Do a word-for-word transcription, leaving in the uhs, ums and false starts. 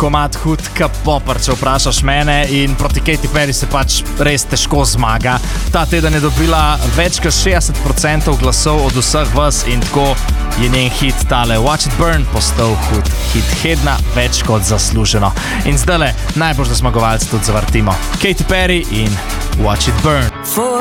komad hud K-popper, če vprašaš mene, in proti Katy Perry se pač res težko zmaga. Ta teden je dobila več kot šestdeset procentov glasov od vseh vas in tako je njen hit tale Watch It Burn postal hud hit tedna več kot zasluženo. In zdajle najboljša zmagovalca tudi zavrtimo. Katy Perry in Watch It Burn.